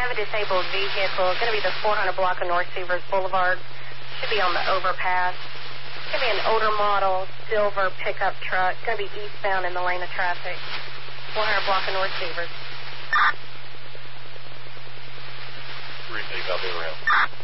have a disabled vehicle. It's going to be the 400 block of North Seavers Boulevard. Should be on the overpass. It's going to be an older model, silver pickup truck. It's going to be eastbound in the lane of traffic. 400 block of North Seavers. 3 I'll be around.